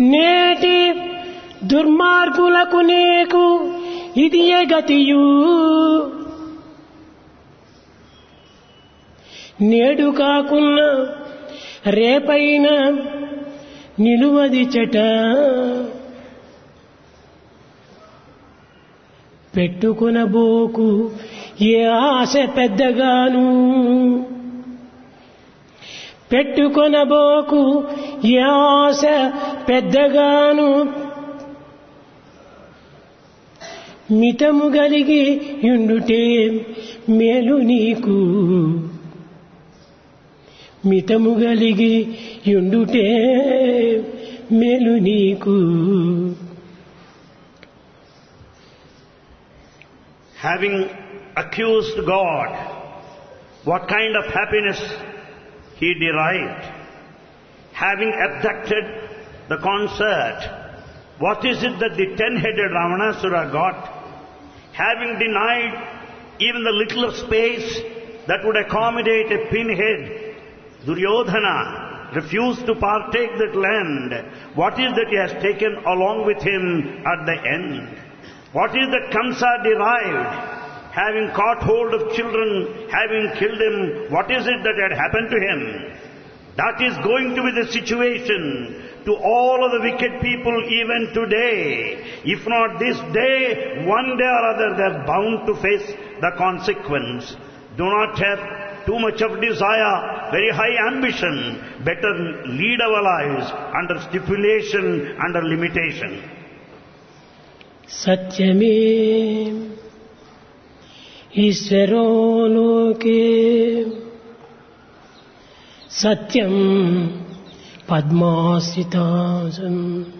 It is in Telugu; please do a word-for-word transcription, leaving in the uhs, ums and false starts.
నేటి దుర్మార్గులకు నీకు ఇదియే గతియు. నేడు కాకున్నా రేపైన నిలువది చెట. పెట్టుకొనబోకు ఏ ఆశ పెద్దగాను, పెట్టుకొనబోకు ఏ ఆశ పెద్దగాను. మితము గలిగి యుండుటే మేలు నీకు, మితము గలిగి యుండుటే మేలు నీకు. Having accused God, what kind of happiness he derived? Having abducted the concert, what is it that the ten-headed Ravanasura got? Having denied even the little of space that would accommodate a pinhead, Duryodhana refused to partake that land. What is that he has taken along with him at the end? What is that Kamsa derived? Having caught hold of children, having killed them, what is it that had happened to him? That is going to be the situation to all of the wicked people even today. If not this day, one day or other they are bound to face the consequence. Do not have too much of desire, very high ambition. Better lead our lives under stipulation, under limitation. సత్యమే ఈశ్వరో లోకే, సత్యం పద్మాశ్రితాసం.